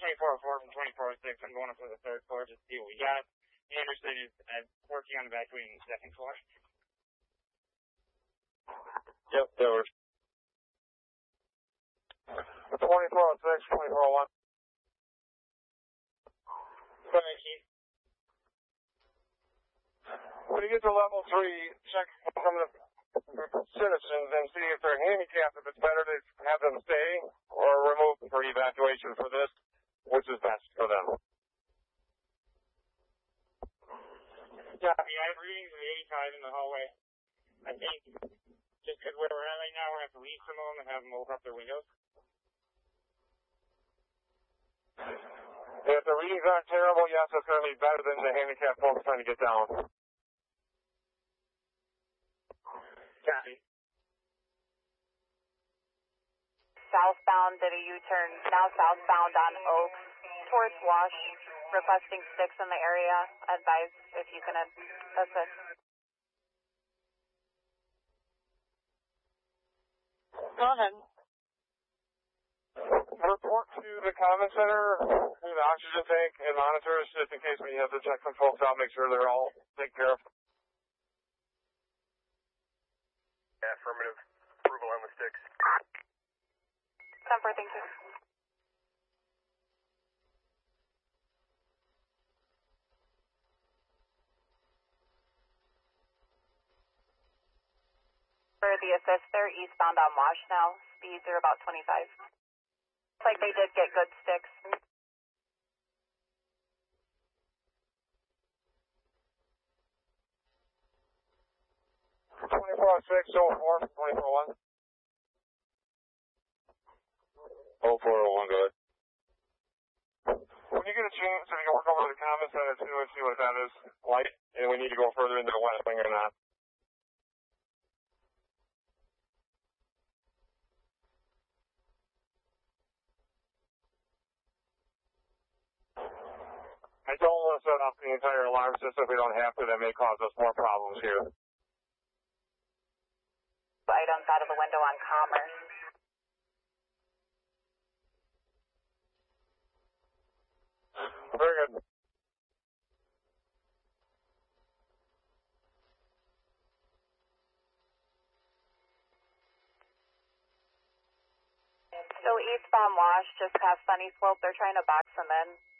2404 from 2406. I'm going up to the third floor just to see what we got. Anderson is working on evacuating the second floor. Yep, that works. 2406, 2401. Sorry, Chief. When you get to level 3, check some of the citizens and see if they're handicapped. If it's better to have them stay or remove them for evacuation for this, which is best for them. Yeah, I have readings of 85 in the hallway. I think just because where we're at right now, we're going to have to leave some of them and have them open up their windows. If the readings aren't terrible, yes, it's going to be better than the handicapped folks trying to get down. Copy. Southbound did a U-turn, now southbound on Oak towards Wash, requesting sticks in the area. Advise if you can assist. Go ahead. Report to the common center, to the oxygen tank and monitors, just in case we have to check some folks out, make sure they're all taken care of. Yeah, affirmative. Approval on the sticks. 10-4, thank you. For the assist, they're eastbound on Wash now. Speeds are about 25. Looks like they did get good sticks. 2406, 2401. 0401, go ahead. When you get a chance, if you can work over to the common center too and see what that is like, and we need to go further into the west wing or not. I don't want to set off the entire alarm system if we don't have to. That may cause us more problems here. Items out of the window on Commerce. Very good. So eastbound Wash, just past Sunny Slope, they're trying to box them in.